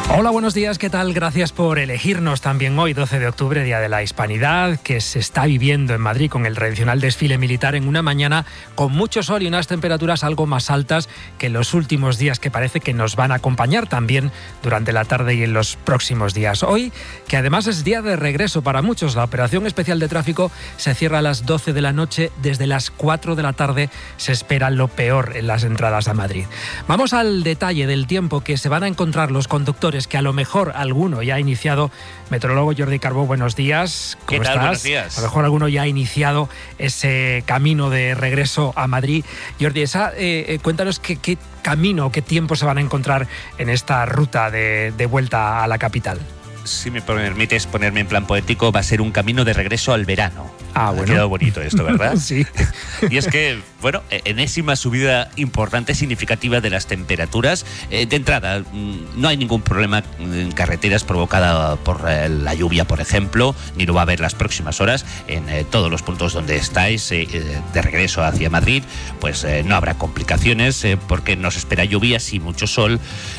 Hola, buenos días, ¿qué tal? Gracias por elegirnos también hoy, 12 de octubre, Día de la Hispanidad, que se está viviendo en Madrid con el tradicional desfile militar en una mañana con mucho sol y unas temperaturas algo más altas que en los últimos días, que parece que nos van a acompañar también durante la tarde y en los próximos días. Hoy, que además es día de regreso para muchos, la operación especial de tráfico se cierra a las 12 de la noche, desde las 4 de la tarde se espera lo peor en las entradas a Madrid. Vamos al detalle del tiempo que se van a encontrar los conductores, que a lo mejor alguno ya ha iniciado. Meteorólogo Jordi Carbó, buenos días. ¿Cómo estás? Buenos días. A lo mejor alguno ya ha iniciado ese camino de regreso a Madrid. Jordi, cuéntanos qué camino, qué tiempo se van a encontrar en esta ruta de vuelta a la capital. Si me permites ponerme en plan poético, va a ser un camino de regreso al verano. Bueno. Ha quedado bonito esto, ¿verdad? Sí. Y es que, enésima subida importante, significativa de las temperaturas. De entrada, no hay ningún problema en carreteras provocada por la lluvia, por ejemplo, ni lo va a haber las próximas horas. En todos los puntos donde estáis de regreso hacia Madrid, pues no habrá complicaciones, porque nos espera lluvias y mucho sol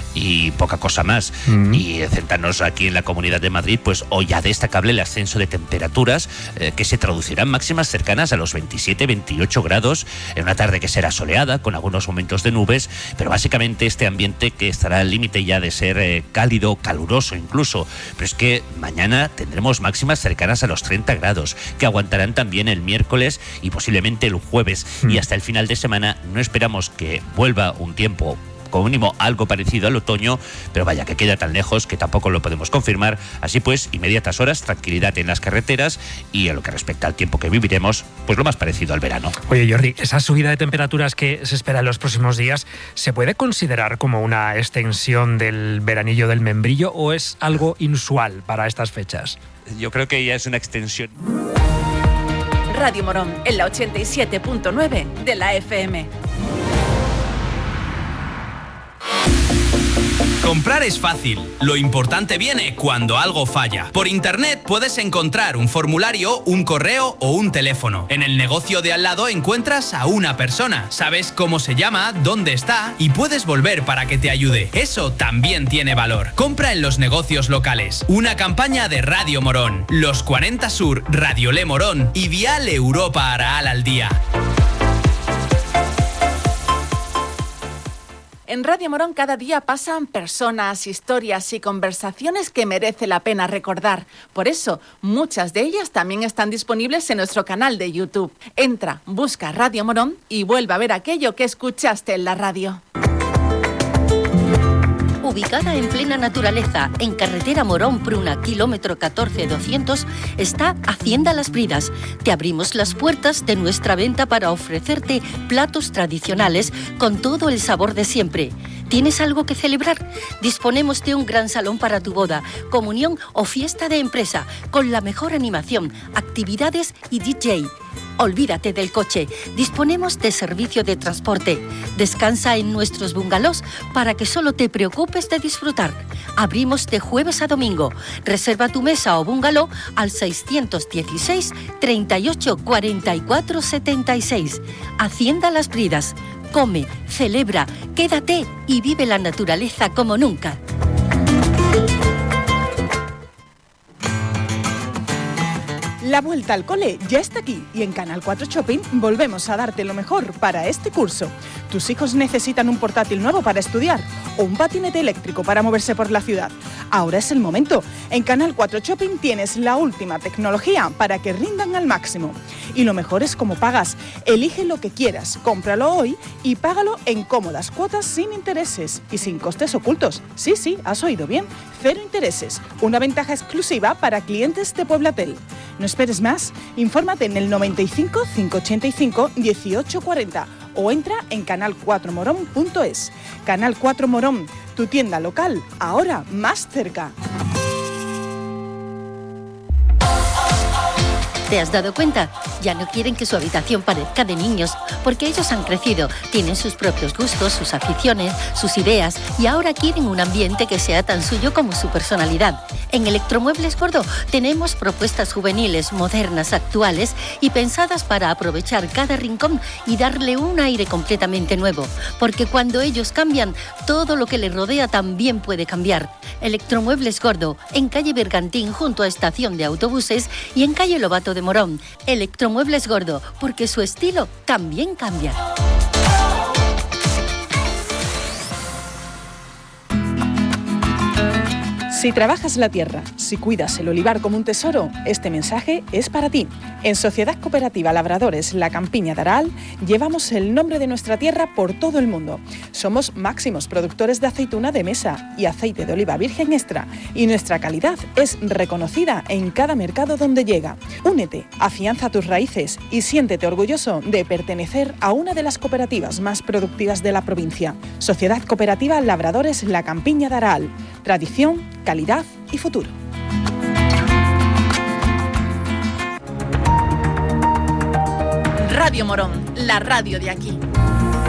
y poca cosa más. Y centrarnos aquí en la Comunidad de Madrid, pues hoy ya destacable el ascenso de temperaturas que se traducirán máximas cercanas a los 27-28 grados en una tarde que será soleada, con algunos momentos de nubes, pero básicamente este ambiente que estará al límite ya de ser cálido, caluroso incluso. Pero es que mañana tendremos máximas cercanas a los 30 grados, que aguantarán también el miércoles y posiblemente el jueves. Y hasta el final de semana no esperamos que vuelva un tiempo como mínimo algo parecido al otoño, pero vaya, que queda tan lejos que tampoco lo podemos confirmar. Así pues, inmediatas horas, tranquilidad en las carreteras, y en lo que respecta al tiempo que viviremos, pues lo más parecido al verano. Oye, Jordi, esa subida de temperaturas que se espera en los próximos días, ¿se puede considerar como una extensión del veranillo del membrillo o es algo inusual para estas fechas? Yo creo que ya es una extensión. Radio Morón, en la 87.9 de la FM. Comprar es fácil, lo importante viene cuando algo falla. Por internet puedes encontrar un formulario, un correo o un teléfono. En el negocio de al lado encuentras a una persona. Sabes cómo se llama, dónde está y puedes volver para que te ayude. Eso también tiene valor. Compra en los negocios locales. Una campaña de Radio Morón, Los 40 Sur, Radio Le Morón y Vial Europa Araal al Día. En Radio Morón cada día pasan personas, historias y conversaciones que merece la pena recordar. Por eso, muchas de ellas también están disponibles en nuestro canal de YouTube. Entra, busca Radio Morón y vuelve a ver aquello que escuchaste en la radio. Ubicada en plena naturaleza, en carretera Morón-Pruna, kilómetro 14-200, está Hacienda Las Bridas. Te abrimos las puertas de nuestra venta para ofrecerte platos tradicionales con todo el sabor de siempre. ¿Tienes algo que celebrar? Disponemos de un gran salón para tu boda, comunión o fiesta de empresa, con la mejor animación, actividades y DJ. Olvídate del coche, disponemos de servicio de transporte. Descansa en nuestros bungalows para que solo te preocupes de disfrutar. Abrimos de jueves a domingo. Reserva tu mesa o bungalow al 616 38 44 76. Hacienda Las Bridas. Come, celebra, quédate y vive la naturaleza como nunca. La vuelta al cole ya está aquí y en Canal 4 Shopping volvemos a darte lo mejor para este curso. ¿Tus hijos necesitan un portátil nuevo para estudiar o un patinete eléctrico para moverse por la ciudad? Ahora es el momento. En Canal 4 Shopping tienes la última tecnología para que rindan al máximo. Y lo mejor es cómo pagas. Elige lo que quieras, cómpralo hoy y págalo en cómodas cuotas sin intereses y sin costes ocultos. Sí, has oído bien. 0 intereses. Una ventaja exclusiva para clientes de Pueblatel. No esperes más. Infórmate en el 95 585 1840 o entra en canal4morón.es. Canal 4 Morón, tu tienda local, ahora más cerca. ¿Te has dado cuenta? Ya no quieren que su habitación parezca de niños, porque ellos han crecido, tienen sus propios gustos, sus aficiones, sus ideas, y ahora quieren un ambiente que sea tan suyo como su personalidad. En Electromuebles Gordo tenemos propuestas juveniles, modernas, actuales y pensadas para aprovechar cada rincón y darle un aire completamente nuevo. Porque cuando ellos cambian, todo lo que les rodea también puede cambiar. Electromuebles Gordo, en calle Bergantín junto a estación de autobuses y en calle Lobato de Morón. Electromuebles Gordo, porque su estilo también cambia. Si trabajas la tierra, si cuidas el olivar como un tesoro, este mensaje es para ti. En Sociedad Cooperativa Labradores La Campiña de Aral llevamos el nombre de nuestra tierra por todo el mundo. Somos máximos productores de aceituna de mesa y aceite de oliva virgen extra y nuestra calidad es reconocida en cada mercado donde llega. Únete, afianza tus raíces y siéntete orgulloso de pertenecer a una de las cooperativas más productivas de la provincia. Sociedad Cooperativa Labradores La Campiña de Aral. Tradición, calidad y futuro. Radio Morón, la radio de aquí.